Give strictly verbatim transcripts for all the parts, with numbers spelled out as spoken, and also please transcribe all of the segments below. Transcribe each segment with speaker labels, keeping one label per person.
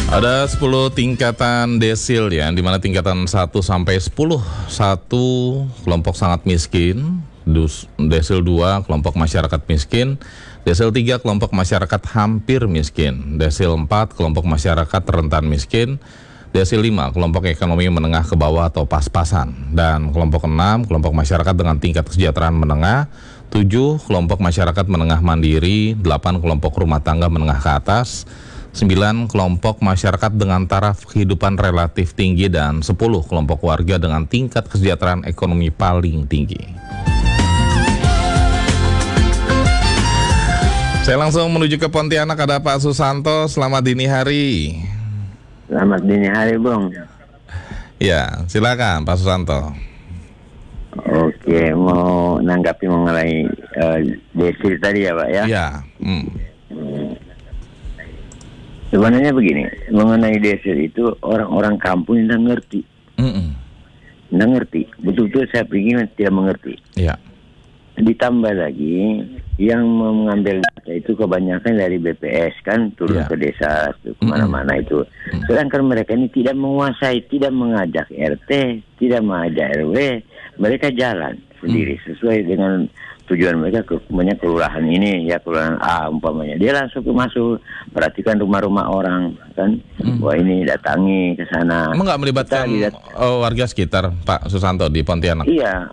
Speaker 1: Ada sepuluh tingkatan desil ya, di mana tingkatan satu sampai sepuluh. satu kelompok sangat miskin, desil dua kelompok masyarakat miskin, desil tiga kelompok masyarakat hampir miskin, desil empat kelompok masyarakat rentan miskin, desil lima kelompok ekonomi menengah ke bawah atau pas-pasan, dan kelompok enam kelompok masyarakat dengan tingkat kesejahteraan menengah, tujuh kelompok masyarakat menengah mandiri, delapan kelompok rumah tangga menengah ke atas, sembilan kelompok masyarakat dengan taraf kehidupan relatif tinggi, dan sepuluh kelompok warga dengan tingkat kesejahteraan ekonomi paling tinggi. Saya langsung menuju ke Pontianak, ada Pak Susanto. Selamat dini hari.
Speaker 2: Selamat dini hari, Bung.
Speaker 1: Ya, silakan Pak Susanto.
Speaker 2: Oke, mau nanggapi mengenai uh, desil tadi ya, Pak ya?
Speaker 1: Iya. Hmm.
Speaker 2: Sebenarnya begini, mengenai desil itu orang-orang kampung tidak ngerti.
Speaker 1: Mm-mm.
Speaker 2: Tidak ngerti, betul-betul saya pikir tidak mengerti.
Speaker 1: Iya.
Speaker 2: Ditambah lagi, yang mengambil data itu kebanyakan dari B P S kan, turun
Speaker 1: Ya.
Speaker 2: ke desa, kemana-mana itu. Sedangkan mereka ini tidak menguasai, tidak mengajak R T, tidak mengajak R W, mereka jalan sendiri sesuai dengan tujuan mereka, ke banyak kelurahan ini ya, kelurahan A umpamanya, dia langsung ke masuk, perhatikan rumah-rumah orang kan, hmm. wah ini datangi ke sana.
Speaker 1: Emang nggak melibatkan
Speaker 2: lihat,
Speaker 1: oh, warga sekitar Pak Susanto di Pontianak?
Speaker 2: Iya,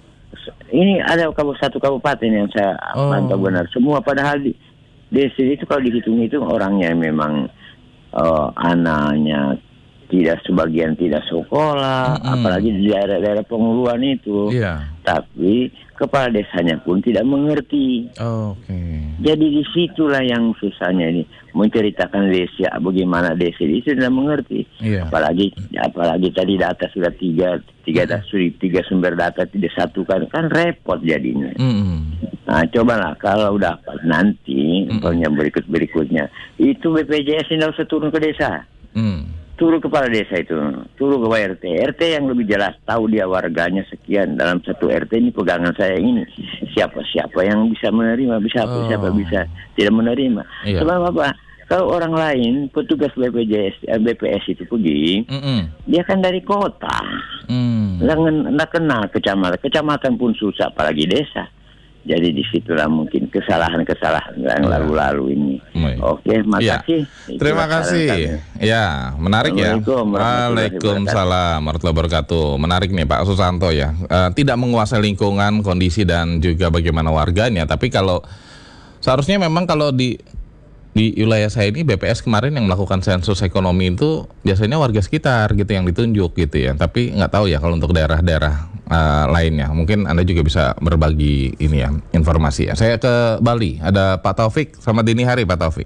Speaker 2: ini ada satu kabupaten yang saya
Speaker 1: oh.
Speaker 2: pantau benar semua, padahal di desa itu kalau dihitung itu orangnya memang uh, anaknya tidak, sebagian tidak sekolah, mm-hmm. apalagi di daerah-daerah penguluan itu.
Speaker 1: Yeah.
Speaker 2: Tapi kepala desanya pun tidak mengerti.
Speaker 1: Oh, Oke. Okay.
Speaker 2: Jadi disitulah yang susahnya ini, menceritakan desa bagaimana desa itu tidak mengerti. Yeah. Apalagi, apalagi tadi data sudah tiga, tiga, mm-hmm. tiga sumber data tidak satukan, kan repot jadinya. Mm-hmm. Nah, cobalah kalau dapat nanti, mm-hmm. berikut berikutnya, itu B P J S tidak usah turun ke desa. Mm. Turun kepala desa itu, turun ke R T. R T yang lebih jelas, tahu dia warganya sekian. Dalam satu R T ini pegangan saya ini, siapa-siapa yang bisa menerima, bisa apa, oh. siapa bisa tidak menerima. Iya. Sebab apa? Kalau orang lain, petugas B P J S, B P S itu pergi, mm-mm. dia kan dari kota. Mm. Nggak kenal kecamatan, kecamatan pun susah, apalagi desa. Jadi disitulah mungkin kesalahan-kesalahan yang ya. lalu-lalu ini. Baik. Oke, makasih.
Speaker 1: Ya. Terima kasih. Ya, menarik ya. Waalaikumsalam warahmatullahi wabarakatuh. Menarik nih Pak Susanto ya. Uh, tidak menguasai lingkungan, kondisi dan juga bagaimana warganya. Tapi kalau seharusnya memang kalau di di wilayah saya ini B P S kemarin yang melakukan sensus ekonomi itu biasanya warga sekitar gitu yang ditunjuk gitu ya. Tapi nggak tahu ya kalau untuk daerah-daerah uh, lainnya. Mungkin Anda juga bisa berbagi ini ya informasi ya. Saya ke Bali, ada Pak Taufik. Selamat dini hari Pak Taufik.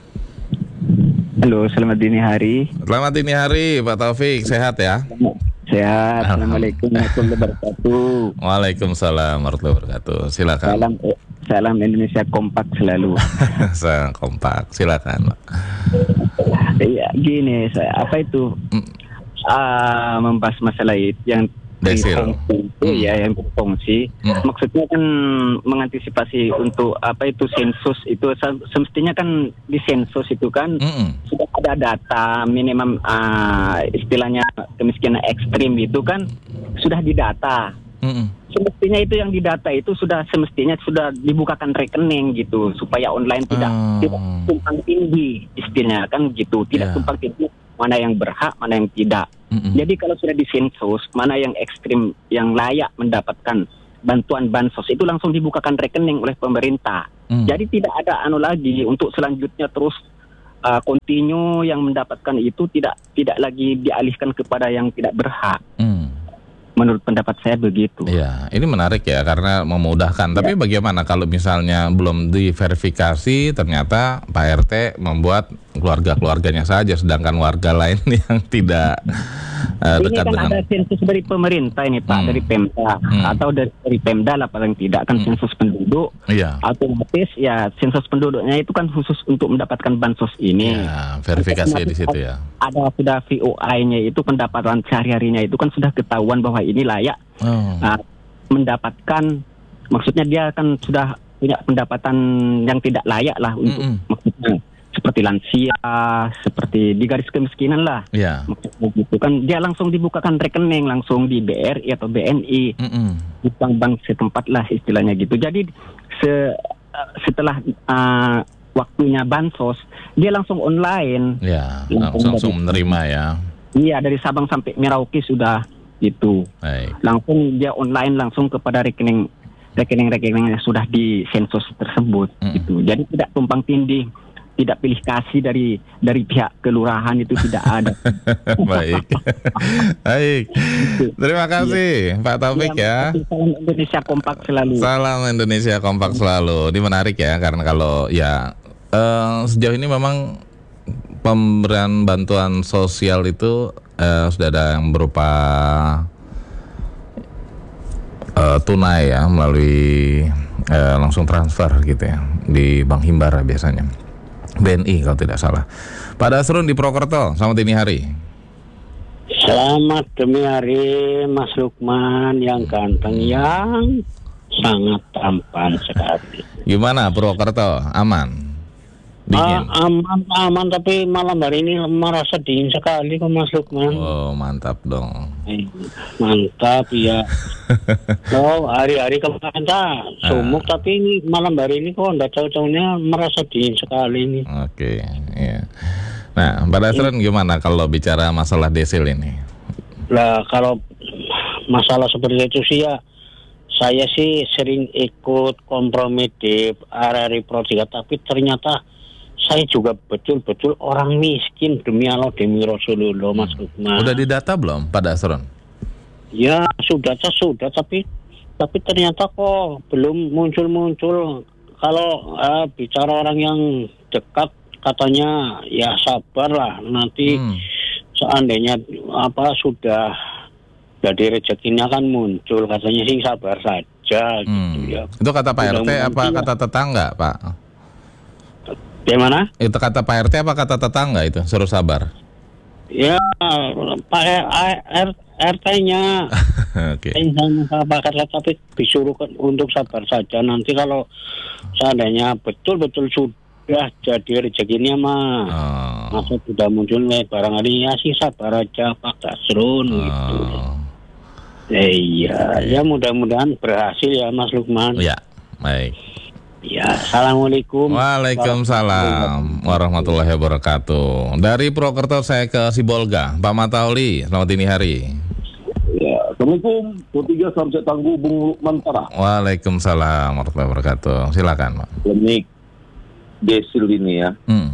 Speaker 3: Halo, selamat dini hari.
Speaker 1: Selamat dini hari Pak Taufik, sehat ya?
Speaker 3: Sehat. Assalamualaikum warahmatullahi wabarakatuh.
Speaker 1: Waalaikumsalam warahmatullahi wabarakatuh. Silakan.
Speaker 3: Salam, salam Indonesia kompak selalu.
Speaker 1: Salam kompak, silakan.
Speaker 3: Iya, gini saya apa itu mm. uh, membahas masalah itu yang
Speaker 1: desil
Speaker 3: itu mm. ya yang berfungsi. Mm. Maksudnya kan mengantisipasi untuk apa itu sensus itu semestinya kan di sensus itu kan mm. sudah ada data minimum uh, istilahnya kemiskinan ekstrim itu kan sudah didata. Mm. Semestinya itu yang didata itu sudah semestinya sudah dibukakan rekening gitu supaya online tidak mm. tidak tumpang tindih istilahnya kan gitu, tidak yeah. tumpang tindih mana yang berhak mana yang tidak. Mm-mm. Jadi kalau sudah disensus mana yang ekstrim yang layak mendapatkan bantuan bansos itu langsung dibukakan rekening oleh pemerintah. Mm. Jadi tidak ada anu lagi untuk selanjutnya terus uh, continue yang mendapatkan itu tidak tidak lagi dialihkan kepada yang tidak berhak. Mm. Menurut pendapat saya begitu.
Speaker 1: Iya, ini menarik ya karena memudahkan. Ya. Tapi bagaimana kalau misalnya belum diverifikasi ternyata Pak R T membuat keluarga-keluarganya saja sedangkan warga lain yang tidak uh,
Speaker 3: ini
Speaker 1: dekat
Speaker 3: kan
Speaker 1: dengan...
Speaker 3: ada sensus dari pemerintah ini Pak, hmm. dari Pemda hmm. atau dari, dari Pemda lah paling tidak kan hmm. sensus penduduk. Iya. Otomatis ya sensus penduduknya itu kan khusus untuk mendapatkan bansos ini.
Speaker 1: Ya, verifikasi di situ ya.
Speaker 3: Ada sudah V O I-nya itu pendapatan sehari-harinya itu kan sudah ketahuan bahwa ini layak oh. uh, mendapatkan, maksudnya dia kan sudah punya pendapatan yang tidak layak lah untuk mm-mm. maksudnya seperti lansia, seperti di garis kemiskinan lah.
Speaker 1: Ya.
Speaker 3: Gitu kan dia langsung dibukakan rekening langsung di B R I atau B N I, di bank-bank setempat lah istilahnya gitu. Jadi se, setelah uh, waktunya bansos, dia langsung online.
Speaker 1: Ya, langsung, langsung menerima ya.
Speaker 3: Iya, dari Sabang sampai Merauke sudah itu.
Speaker 1: Baik.
Speaker 3: Langsung dia online langsung kepada rekening rekening-rekening yang sudah di sensus tersebut mm. gitu. Jadi tidak tumpang tindih, tidak pilih kasih dari dari pihak kelurahan itu tidak ada.
Speaker 1: Baik. Baik. Terima kasih ya. Pak Taufik ya. ya.
Speaker 3: Salam Indonesia kompak selalu.
Speaker 1: Salam Indonesia kompak selalu. Ini menarik ya, karena kalau ya uh, sejauh ini memang pemberian bantuan sosial itu uh, sudah ada yang berupa Uh, tunai ya, melalui uh, langsung transfer gitu ya di Bank Himbara biasanya, B N I kalau tidak salah. Pak Dasrun di Purwokerto, selamat dini hari.
Speaker 4: Selamat dini hari Mas Lukman yang ganteng, yang sangat tampan sekali.
Speaker 1: Gimana Purwokerto, aman? Dingin?
Speaker 4: Ah, aman, aman, tapi malam hari ini merasa dingin sekali kok Mas Lukman.
Speaker 1: Oh, mantap dong.
Speaker 4: Eh, mantap ya. Oh, hari-hari kemarin tak sumuk, ah. tapi ini malam hari ini kok enggak tahu-tahunya merasa dingin sekali ini.
Speaker 1: Oke, ya. Nah, Pak Dasrun gimana kalau bicara masalah desil ini?
Speaker 4: Lah, kalau masalah seperti itu sih ya, saya sih sering ikut kompromi di area Pro tiga, tapi ternyata saya juga betul-betul orang miskin demi Allah demi Rasulullah, Mas Lukman.
Speaker 1: Udah didata belum, Pak Dasrun?
Speaker 4: Ya sudah, sudah, tapi tapi ternyata kok belum muncul-muncul. Kalau uh, bicara orang yang dekat, katanya ya sabar lah, nanti hmm. seandainya apa sudah jadi rezekinya kan muncul, katanya sih sabar saja. Hmm. Gitu ya.
Speaker 1: Itu kata Pak R T apa kata tetangga, Pak?
Speaker 4: Gimana?
Speaker 1: Itu kata Pak R T apa kata tetangga itu, suruh sabar?
Speaker 4: Ya, Pak R T-nya. Oke. Okay. Tapi disuruh untuk sabar saja. Nanti kalau seandainya betul-betul sudah jadi rezekinya mah, oh. masa sudah muncul nih barangkali ya sih sabar aja Pak Dasrun oh. gitu. Eh, iya, okay. Ya mudah-mudahan berhasil ya Mas Lukman.
Speaker 1: Ya, baik.
Speaker 4: Ya, assalamualaikum.
Speaker 1: Waalaikumsalam warahmatullahi wabarakatuh. Dari Purwokerto saya ke Sibolga, Pak Matauli, selamat dini hari.
Speaker 5: Ya, assalamualaikum. Ketiga Samsat Tangguh Bung Lukman Parah.
Speaker 1: Waalaikumsalam warahmatullahi wabarakatuh. Silakan, Pak.
Speaker 5: Klinik desil ini ya.
Speaker 1: Hmm.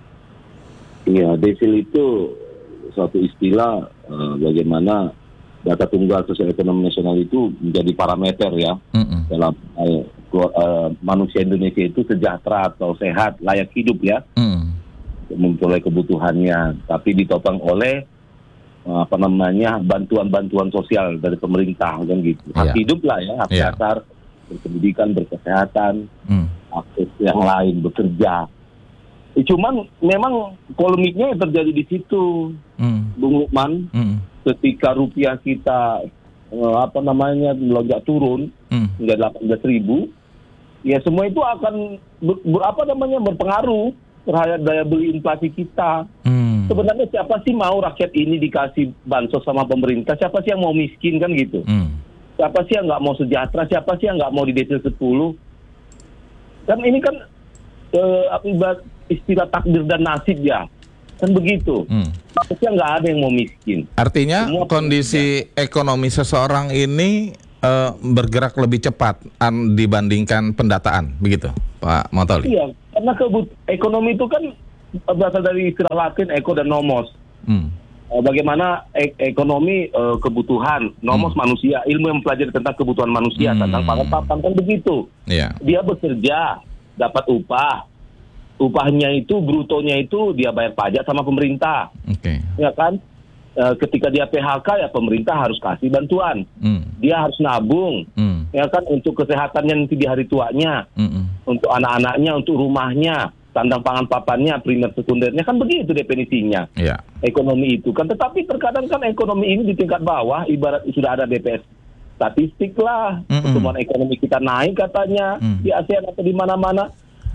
Speaker 5: Iya, desil itu suatu istilah uh, bagaimana data tunggal sosial ekonomi nasional itu menjadi parameter ya mm-mm. dalam uh, uh, manusia Indonesia itu sejahtera atau sehat, layak hidup ya, mm. memperoleh kebutuhannya, tapi ditopang oleh uh, apa namanya bantuan-bantuan sosial dari pemerintah kan gitu. Hak yeah. hidup lah ya, hak yeah. dasar, berpendidikan, berkesehatan, mm. akses yang lain, bekerja. Eh, cuman memang polemiknya terjadi di situ, mm. Bung Lukman. Mm. Ketika rupiah kita eh, apa namanya melonjak turun hmm. hingga delapan belas ribu, ya semua itu akan ber, ber, apa namanya berpengaruh terhadap daya beli inflasi kita. Hmm. Sebenarnya siapa sih mau rakyat ini dikasih bansos sama pemerintah? Siapa sih yang mau miskin kan gitu? Hmm. Siapa sih yang nggak mau sejahtera? Siapa sih yang nggak mau di desil sepuluh? Kan ini kan eh, akibat istilah takdir dan nasib ya. Kan begitu. Hmm. Maksudnya nggak ada yang mau miskin.
Speaker 1: Artinya semua kondisi pekerja. Ekonomi seseorang ini uh, bergerak lebih cepat an, dibandingkan pendataan, begitu, Pak Matauli?
Speaker 5: Iya, karena kebut- ekonomi itu kan berasal dari istilah Latin eko dan nomos. Hmm. Uh, bagaimana ek- ekonomi uh, kebutuhan, nomos hmm. manusia, ilmu yang mempelajari tentang kebutuhan manusia, hmm. tentang pangan papan kan begitu. Yeah. Dia bekerja, dapat upah. Upahnya itu, brutonya itu dia bayar pajak sama pemerintah, okay. ya kan? E, ketika dia P H K ya pemerintah harus kasih bantuan, mm. dia harus nabung, mm. ya kan, untuk kesehatannya nanti di hari tuanya, mm-mm. untuk anak-anaknya, untuk rumahnya, sandang pangan papannya, primer sekundernya, kan begitu definisinya. Yeah. Ekonomi itu kan, tetapi terkadang kan ekonomi ini di tingkat bawah, ibarat sudah ada B P S statistik lah, mm-mm. pertumbuhan ekonomi kita naik katanya mm. di ASEAN atau di mana-mana.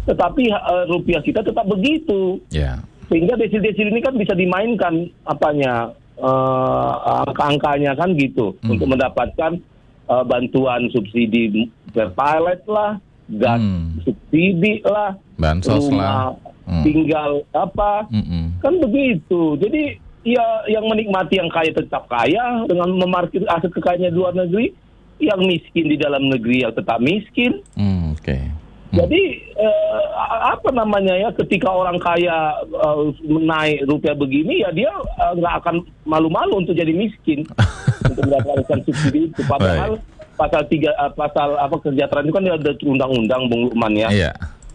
Speaker 6: tetapi uh, rupiah kita tetap begitu.
Speaker 1: Yeah.
Speaker 6: Sehingga desil-desil ini kan bisa dimainkan apanya uh, angka-angkanya kan gitu hmm. untuk mendapatkan uh, bantuan subsidi Pertalite lah, gas hmm. subsidi lah,
Speaker 1: bansos
Speaker 6: rumah
Speaker 1: lah, hmm.
Speaker 6: tinggal apa, hmm. kan begitu. Jadi ya yang menikmati yang kaya tetap kaya dengan memarkir aset kekayaannya di luar negeri, yang miskin di dalam negeri yang tetap miskin.
Speaker 1: Hmm, Oke. Okay. Hmm.
Speaker 6: Jadi eh, apa namanya ya, ketika orang kaya uh, naik rupiah begini ya dia nggak uh, akan malu-malu untuk jadi miskin untuk mendapatkan subsidi itu. Padahal pasal tiga uh, pasal apa kesejahteraan itu kan ada undang-undang Bung Lukman ya.
Speaker 1: Yeah.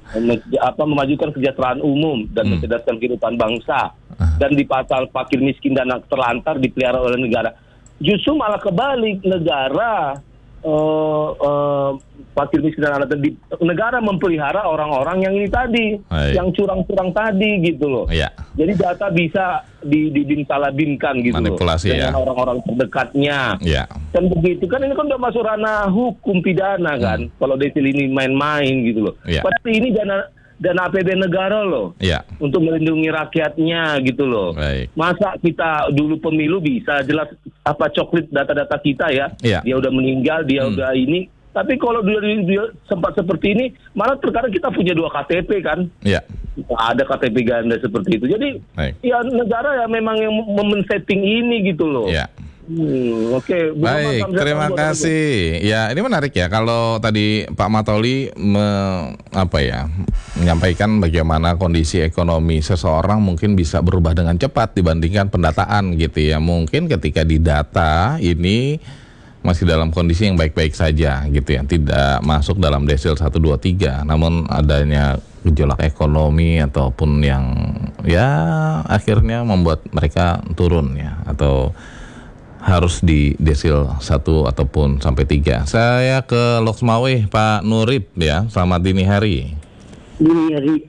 Speaker 6: Apa memajukan kesejahteraan umum dan hmm. mencerdaskan kehidupan bangsa. Uh. Dan di pasal fakir miskin dan anak terlantar dipelihara oleh negara. Justru malah kebalik, negara Uh, uh, fakir miskin dan anak di negara memelihara orang-orang yang ini tadi, Hai. yang curang-curang tadi gitu loh.
Speaker 1: Ya.
Speaker 6: Jadi data bisa dibinsalabinkan gitu
Speaker 1: manipulasi
Speaker 6: loh, dengan
Speaker 1: ya.
Speaker 6: orang-orang terdekatnya.
Speaker 1: Ya.
Speaker 6: Dan begitu kan ini kan udah masuk ranah hukum pidana kan. Hmm. Kalau desil ini main-main gitu loh.
Speaker 1: Ya.
Speaker 6: Padahal ini dana dana A P B N negara loh,
Speaker 1: ya.
Speaker 6: untuk melindungi rakyatnya gitu loh.
Speaker 1: Baik.
Speaker 6: Masa kita dulu pemilu bisa jelas apa coklit data-data kita ya,
Speaker 1: ya.
Speaker 6: dia udah meninggal, dia hmm. udah ini. Tapi kalau dia, dia sempat seperti ini, malah terkadang kita punya dua K T P kan,
Speaker 1: ya.
Speaker 6: ada K T P ganda seperti itu. Jadi Baik. ya negara ya memang yang men-setting ini gitu loh.
Speaker 1: Ya.
Speaker 6: Hmm, Oke, okay.
Speaker 1: Baik, terima kasih. Itu. Ya, ini menarik ya kalau tadi Pak Matoli me, apa ya menyampaikan bagaimana kondisi ekonomi seseorang mungkin bisa berubah dengan cepat dibandingkan pendataan gitu ya. Mungkin ketika didata ini masih dalam kondisi yang baik-baik saja gitu ya, tidak masuk dalam desil satu dua tiga. Namun adanya gejolak ekonomi ataupun yang ya akhirnya membuat mereka turun ya, atau harus di desil satu ataupun sampai tiga. Saya ke Loksmawe, Pak Nurib ya. Selamat dini hari.
Speaker 7: Dini hari.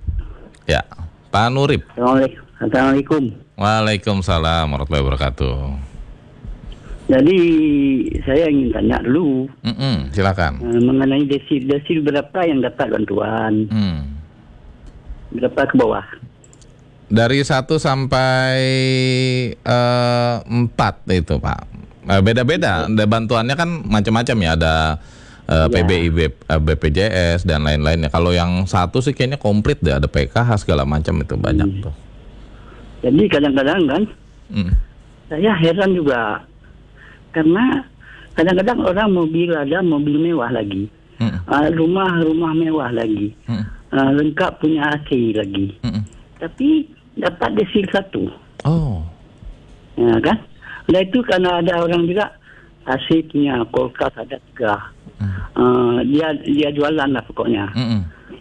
Speaker 1: Ya, Pak Nurib.
Speaker 7: Assalamualaikum.
Speaker 1: Waalaikumsalam warahmatullahi wabarakatuh.
Speaker 7: Jadi saya ingin tanya dulu.
Speaker 1: Mm-mm, silakan.
Speaker 7: Mengenai desil, desil berapa yang dapat bantuan? Hmm. Berapa ke bawah?
Speaker 1: Dari satu sampai uh, empat itu Pak. Uh, beda-beda. Ya. Bantuannya kan macam-macam ya. Ada uh, ya. P B I, B P J S dan lain-lainnya. Kalau yang satu sih kayaknya komplit deh. Ada P K H segala macam itu banyak hmm. tuh.
Speaker 7: Jadi kadang-kadang kan hmm. saya heran juga. Karena kadang-kadang orang mobil ada mobil mewah lagi. Hmm. Uh, rumah-rumah mewah lagi. Hmm. Uh, lengkap punya A C lagi. Hmm. Tapi dapat desil satu.
Speaker 1: Oh.
Speaker 7: Ya kan? Nah itu karena ada orang juga A C punya kulkas ada tiga. Mm. Uh, dia dia jualan lah pokoknya. Mm-mm.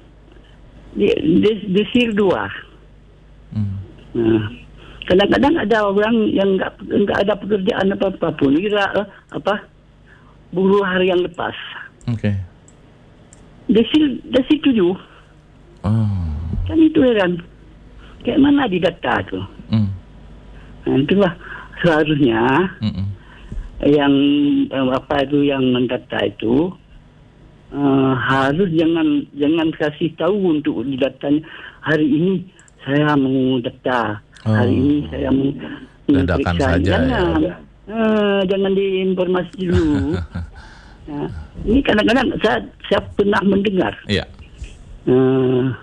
Speaker 7: Dia des, desil dua. Mm. Nah, kadang-kadang ada orang yang enggak enggak ada pekerjaan apa-apa pun, kira uh, apa buruh harian lepas.
Speaker 1: Oke. Okay.
Speaker 7: Desil desil tujuh. Oh. Kan itu kan. Kayak mana di data tu? Mm. Nah, itulah seharusnya Mm-mm. yang apa itu yang mendata itu uh, harus jangan jangan kasih tahu untuk di datanya hari ini saya mau data, oh. hari ini saya mau
Speaker 1: dadakan saja.
Speaker 7: Jangan, ya. uh, jangan diinformasi dulu. Nah, ini kadang-kadang saya saya pernah mendengar.
Speaker 1: Iya.
Speaker 7: Uh,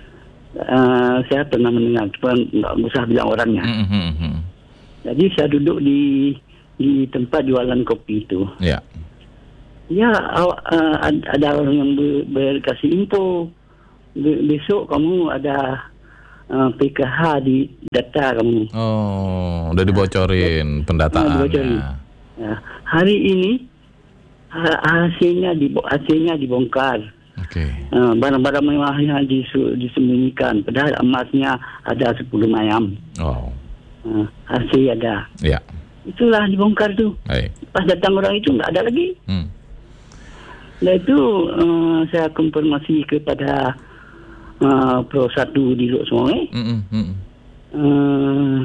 Speaker 7: Uh, saya pernah mendengar, cuma nggak usah bilang orangnya. Mm-hmm. Jadi saya duduk di di tempat jualan kopi itu.
Speaker 1: Ya.
Speaker 7: Ya, uh, ada orang yang ber, berkasih info. Besok kamu ada uh, P K H di data kamu.
Speaker 1: Oh, udah dibocorin nah, pendataannya. Dibocorin.
Speaker 7: Ya, hari ini hasilnya di hasilnya dibongkar.
Speaker 1: Okay.
Speaker 7: Uh, barang-barang mewahnya disu- disembunyikan, padahal emasnya ada sepuluh mayam.
Speaker 1: Oh.
Speaker 7: Uh, hasil ada.
Speaker 1: Ya.
Speaker 7: Itulah dibongkar tuh.
Speaker 1: Hey.
Speaker 7: Pas datang orang itu nggak ada lagi. Hmm. Nah itu uh, saya konfirmasi kepada uh, Pro satu di Loksmawe. Hmm. Hmm. Uh,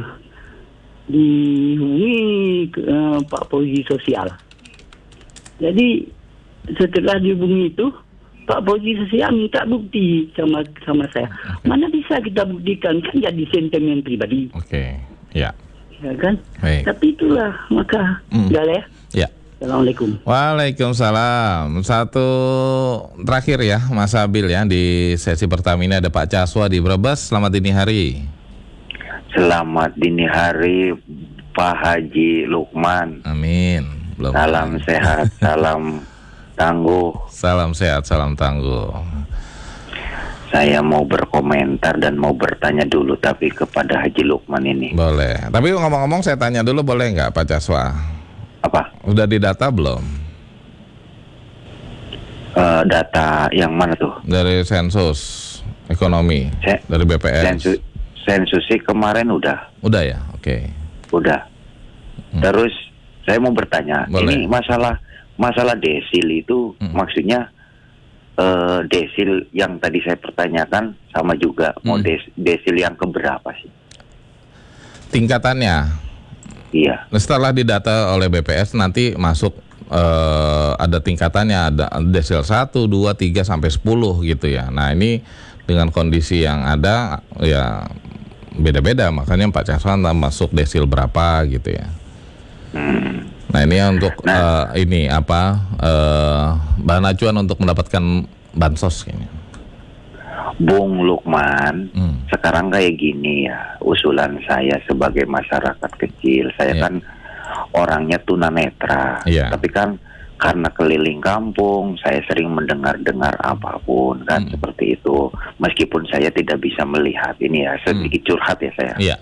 Speaker 7: dihubungi uh, Pak Polisi Sosial. Jadi setelah dihubungi itu Pak Fauzi saya minta bukti sama sama saya. Okay. Mana bisa kita buktikan, kan jadi sentimen pribadi.
Speaker 1: Oke, okay. ya.
Speaker 7: Ya kan?
Speaker 1: Baik.
Speaker 7: Tapi itulah maka mm. Gal ya.
Speaker 1: Ya.
Speaker 7: Assalamualaikum.
Speaker 1: Waalaikumsalam. Satu terakhir ya, Mas Abil ya, di sesi pertama ini ada Pak Caswa di Brebes. Selamat dini hari.
Speaker 8: Selamat dini hari Pak Haji Lukman.
Speaker 1: Amin. Belum
Speaker 8: salam lagi. Sehat, salam tangguh.
Speaker 1: Salam sehat, salam tangguh.
Speaker 8: Saya mau berkomentar dan mau bertanya dulu tapi kepada Haji Lukman ini.
Speaker 1: Boleh. Tapi ngomong-ngomong saya tanya dulu boleh nggak Pak Caswa?
Speaker 8: Apa?
Speaker 1: Udah didata belum?
Speaker 8: Uh, data yang mana tuh?
Speaker 1: Dari sensus ekonomi. Se- dari B P S.
Speaker 8: Sensus, sensus sih kemarin udah.
Speaker 1: Udah ya, oke. Okay.
Speaker 8: Udah. Hmm. Terus saya mau bertanya, boleh. Ini masalah masalah desil itu hmm. maksudnya uh, desil yang tadi saya pertanyakan sama juga hmm. mau des, desil yang keberapa sih?
Speaker 1: Tingkatannya?
Speaker 8: Iya.
Speaker 1: Setelah didata oleh B P S nanti masuk uh, ada tingkatannya, ada desil satu, dua, tiga sampai sepuluh gitu ya. Nah, ini dengan kondisi yang ada ya beda-beda, makanya Pak Caswan masuk desil berapa gitu ya. Hmm. Nah, ini untuk nah. uh, ini apa uh, bahan acuan untuk mendapatkan bansos ini.
Speaker 8: Bung Lukman, hmm. sekarang kayak gini ya, usulan saya sebagai masyarakat kecil, saya yeah. kan orangnya tunanetra, yeah. tapi kan karena keliling kampung, saya sering mendengar-dengar apapun kan hmm. seperti itu, meskipun saya tidak bisa melihat ini ya, sedikit hmm. curhat ya saya.
Speaker 1: Yeah.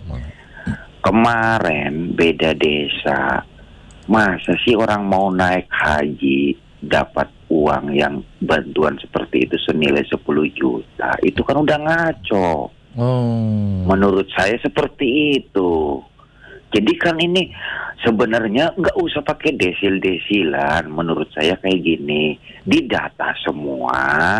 Speaker 8: Kemarin beda desa, masa sih orang mau naik haji dapat uang yang bantuan seperti itu senilai sepuluh juta, itu kan udah ngaco.
Speaker 1: Oh.
Speaker 8: Menurut saya seperti itu. Jadi kan ini sebenarnya nggak usah pakai desil-desilan. Menurut saya kayak gini, didata semua.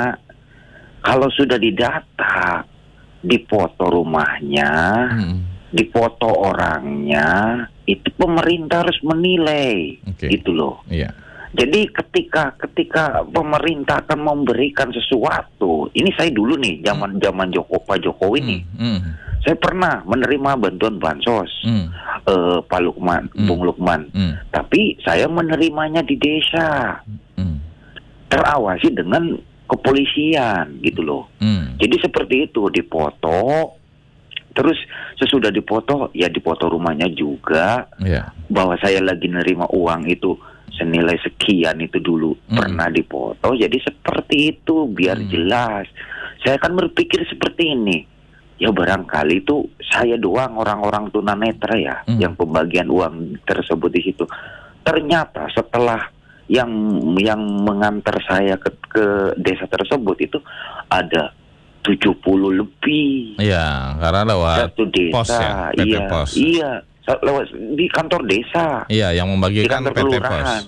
Speaker 8: Kalau sudah didata, dipoto rumahnya, hmm. dipoto orangnya, itu pemerintah harus menilai, okay. gitu loh.
Speaker 1: Iya.
Speaker 8: Jadi ketika ketika pemerintah akan memberikan sesuatu, ini saya dulu nih zaman zaman Joko Pak Jokowi nih, mm, mm. saya pernah menerima bantuan bansos, mm. uh, Pak Lukman, mm. Bung Lukman, mm. tapi saya menerimanya di desa, mm. terawasi dengan kepolisian gitu loh. Mm. Jadi seperti itu, dipoto, terus sesudah dipoto ya dipoto rumahnya juga, yeah. bahwa saya lagi nerima uang itu senilai sekian itu dulu hmm. pernah dipoto, jadi seperti itu biar hmm. jelas. Saya kan berpikir seperti ini, ya barangkali itu saya doang orang-orang tunanetra ya hmm. yang pembagian uang tersebut di situ. Ternyata setelah yang yang mengantar saya ke, ke desa tersebut itu ada tujuh puluh lebih.
Speaker 1: Iya, karena lewat
Speaker 8: satu desa,
Speaker 1: pos ya, P T
Speaker 8: iya,
Speaker 1: Pos.
Speaker 8: Iya. Lewat di kantor desa.
Speaker 1: Iya, yang membagikan
Speaker 8: P T
Speaker 1: Pos.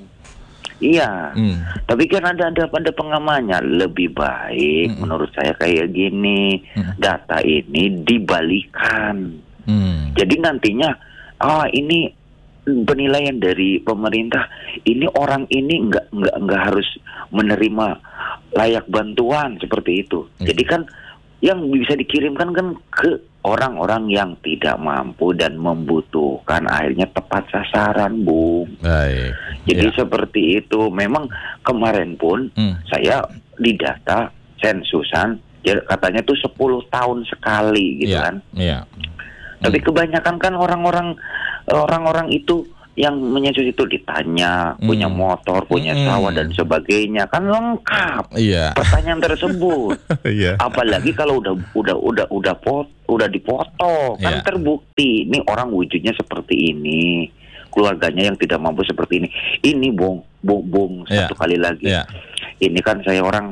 Speaker 8: Iya.
Speaker 1: Hmm.
Speaker 8: Tapi kan ada ada pada pengamannya. Lebih baik hmm. menurut saya kayak gini, hmm. data ini dibalikan. Hmm. Jadi nantinya ah ini penilaian dari pemerintah, ini orang ini nggak nggak nggak harus menerima layak bantuan seperti itu. Hmm. Jadi kan yang bisa dikirimkan kan ke orang-orang yang tidak mampu dan membutuhkan, akhirnya tepat sasaran, Bung.
Speaker 1: Baik.
Speaker 8: Jadi
Speaker 1: ya.
Speaker 8: seperti itu. Memang kemarin pun hmm. saya didata sensusan, ya katanya tuh sepuluh tahun sekali gitu ya. Kan.
Speaker 1: Iya.
Speaker 8: Tapi kebanyakan kan orang-orang orang-orang itu yang menyensus itu ditanya hmm. punya motor, punya hmm. sawah dan sebagainya, kan lengkap
Speaker 1: iya.
Speaker 8: pertanyaan tersebut.
Speaker 1: Iya.
Speaker 8: Apalagi kalau udah udah udah udah pot, udah dipoto, kan iya. terbukti ini orang wujudnya seperti ini, keluarganya yang tidak mampu seperti ini. Ini bung bung bung
Speaker 1: iya.
Speaker 8: satu kali lagi.
Speaker 1: Iya.
Speaker 8: Ini kan saya orang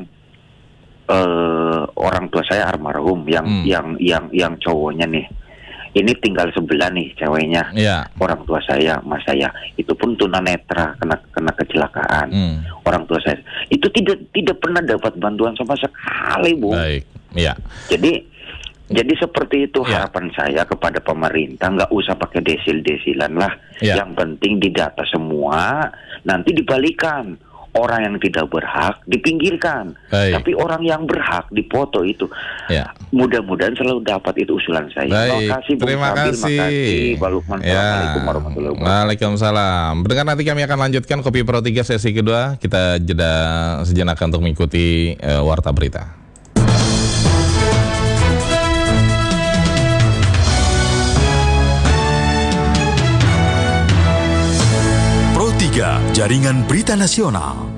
Speaker 8: uh, orang tua saya almarhum yang hmm. yang yang yang cowoknya nih. Ini tinggal sebelah nih ceweknya,
Speaker 1: yeah.
Speaker 8: orang tua saya, mas saya, itu pun tunanetra kena kena kecelakaan. Mm. Orang tua saya itu tidak tidak pernah dapat bantuan sama sekali, Bu.
Speaker 1: Baik, ya.
Speaker 8: Jadi jadi seperti itu
Speaker 1: yeah.
Speaker 8: harapan saya kepada pemerintah, nggak usah pakai desil-desilan lah. Yeah. Yang penting didata semua, nanti dibalikan. orang yang tidak berhak dipinggirkan. Baik. Tapi orang yang berhak dipoto itu. Ya. Mudah-mudahan selalu dapat, itu usulan saya.
Speaker 1: Baik. Terima kasih Bung Terima Sabil, kasih. Makasih Pak Lukman. Ya. Assalamualaikum warahmatullahi wabarakatuh. Waalaikumsalam. Mendengar nanti kami akan lanjutkan Kopi Pro tiga sesi kedua. Kita jeda sejenak untuk mengikuti uh, Warta Berita.
Speaker 9: Pro tiga, Jaringan Berita Nasional.